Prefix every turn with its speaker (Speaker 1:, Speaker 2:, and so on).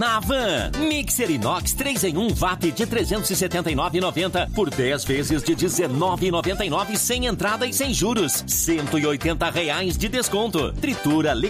Speaker 1: Na Havan, Mixer Inox 3 em 1 VAP de R$ 379,90 por 10 vezes de R$ 19,99 sem entrada e sem juros. R$ 180 de desconto. Tritura